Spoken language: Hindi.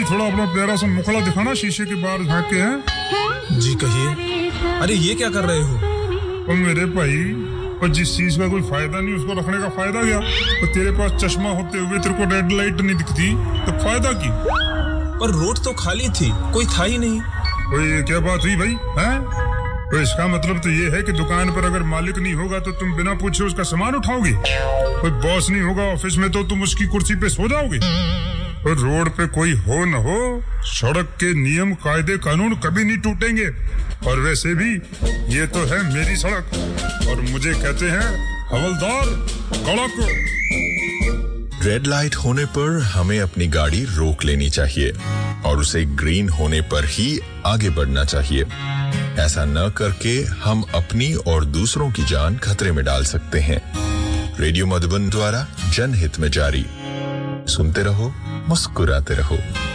थोड़ा अपना प्यारा सा मुखड़ा दिखाना शीशे के बाहर झांक के। हैं जी कहिए। अरे ये क्या कर रहे हो? और मेरे भाई, और जिस चीज का कोई फायदा नहीं उसको रखने का फायदा क्या? और तेरे पास चश्मा होते हुए तेरे को रेड लाइट नहीं दिखती तो फायदा की? पर रोड तो खाली थी, कोई था ही नहीं। ये क्या बात हुई भाई? हैं? तो इसका मतलब तो ये है कि दुकान पर अगर मालिक नहीं होगा तो तुम बिना पूछे उसका सामान उठाओगे। कोई बॉस नहीं होगा ऑफिस में तो तुम उसकी कुर्सी पे सो जाओगे। और रोड पे कोई हो न हो, सड़क के नियम कायदे कानून कभी नहीं टूटेंगे। और वैसे भी ये तो है मेरी सड़क और मुझे कहते हैं हवलदार कड़क। रेड लाइट होने पर हमें अपनी गाड़ी रोक लेनी चाहिए और उसे ग्रीन होने पर ही आगे बढ़ना चाहिए। ऐसा न करके हम अपनी और दूसरों की जान खतरे में डाल सकते हैं। रेडियो मधुबन द्वारा जनहित में जारी। सुनते रहो, मुस्कुराते रहो।